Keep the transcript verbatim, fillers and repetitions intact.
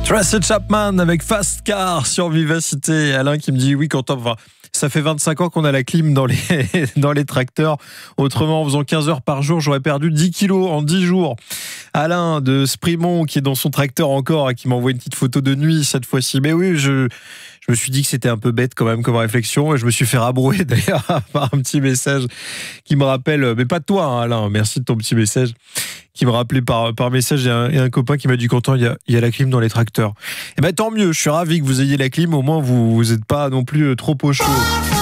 Tracy Chapman avec Fast Car sur Vivacité. Alain qui me dit oui, quand on va... Ça fait vingt-cinq ans qu'on a la clim dans les, dans les tracteurs. Autrement, en faisant quinze heures par jour, j'aurais perdu dix kilos en dix jours. Alain de Sprimont, qui est dans son tracteur encore, et qui m'envoie une petite photo de nuit cette fois-ci. Mais oui, je, je me suis dit que c'était un peu bête quand même comme réflexion. Et je me suis fait rabrouer d'ailleurs par un petit message qui me rappelle, mais pas de toi hein, Alain, merci de ton petit message, qui me rappelait par, par message, et un, et un copain qui m'a dit Quentin, il y a, il y a la clim dans les tracteurs. Et ben tant mieux, je suis ravi que vous ayez la clim, au moins vous n'êtes pas non plus trop au chaud.